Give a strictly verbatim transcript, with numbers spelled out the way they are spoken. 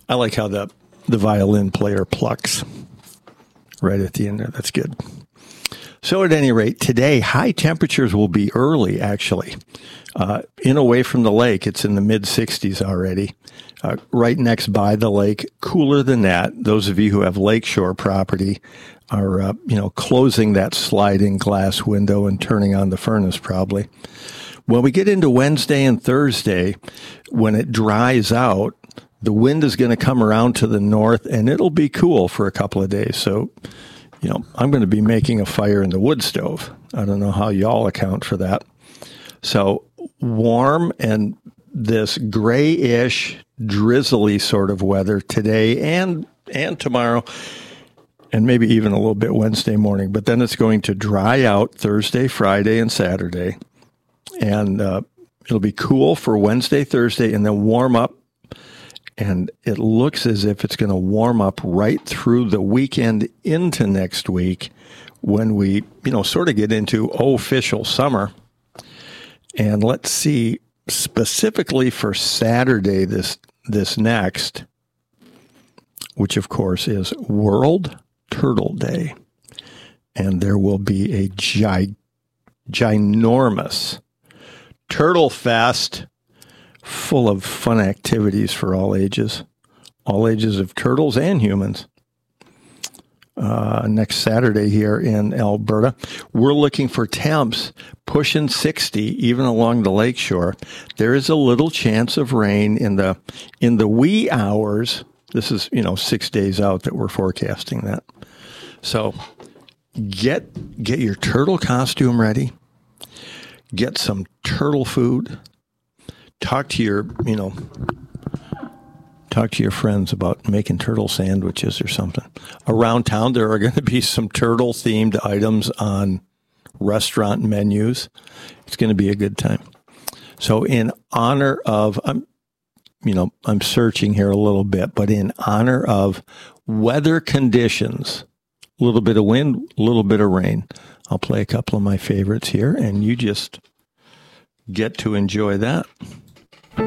I like how the, the violin player plucks right at the end there. That's good. So at any rate, today, high temperatures will be early, actually. Uh, in away from the lake, it's in the mid sixties already. Uh, right next by the lake, cooler than that. Those of you who have lakeshore property are, uh, you know, closing that sliding glass window and turning on the furnace probably. When we get into Wednesday and Thursday, when it dries out, the wind is going to come around to the north, and it'll be cool for a couple of days. So, you know, I'm going to be making a fire in the wood stove. I don't know how y'all account for that. So warm and this grayish, drizzly sort of weather today and and tomorrow, and maybe even a little bit Wednesday morning. But then it's going to dry out Thursday, Friday, and Saturday. And uh, it'll be cool for Wednesday, Thursday, and then warm up. And it looks as if it's going to warm up right through the weekend into next week when we, you know, sort of get into official summer. And let's see, specifically for Saturday, this this next, which of course is World Turtle Day. And there will be a gi- ginormous Turtle Fest full of fun activities for all ages, all ages of turtles and humans. Uh, next Saturday here in Alberta, we're looking for temps pushing sixty, even along the lakeshore. There is a little chance of rain in the in the wee hours. This is, you know, six days out that we're forecasting that. So get get your turtle costume ready. Get some turtle food. Talk to your, you know, talk to your friends about making turtle sandwiches or something. Around town, there are going to be some turtle-themed items on restaurant menus. It's going to be a good time. So in honor of, I'm, you know, I'm searching here a little bit, but in honor of weather conditions, a little bit of wind, a little bit of rain, I'll play a couple of my favorites here, and you just get to enjoy that.